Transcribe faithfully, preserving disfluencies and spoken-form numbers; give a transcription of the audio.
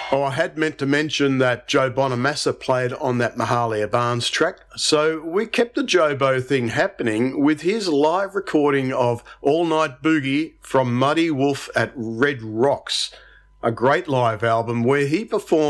Oh, I had meant to mention that Joe Bonamassa played on that Mahalia Barnes track, so we kept the Jobo thing happening with his live recording of All Night Boogie from Muddy Wolf at Red Rocks, a great live album where he performed